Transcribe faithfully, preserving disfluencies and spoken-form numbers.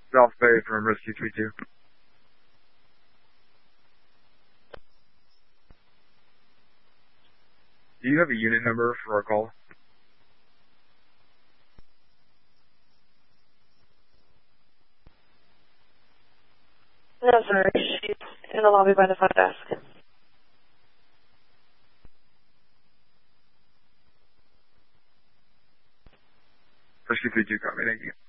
South Bay from Rescue three two. Do you have a unit number for our call? No, sir. She's in the lobby by the front desk. Rescue three two, copy, thank you.